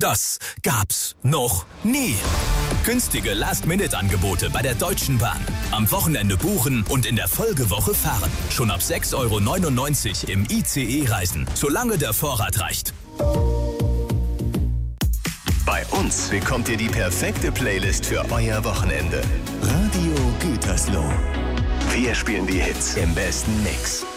Das gab's noch nie. Günstige Last-Minute-Angebote bei der Deutschen Bahn. Am Wochenende buchen und in der Folgewoche fahren. Schon ab 6,99 € im ICE reisen, solange der Vorrat reicht. Bei uns bekommt ihr die perfekte Playlist für euer Wochenende. Radio Gütersloh. Wir spielen die Hits im besten Mix.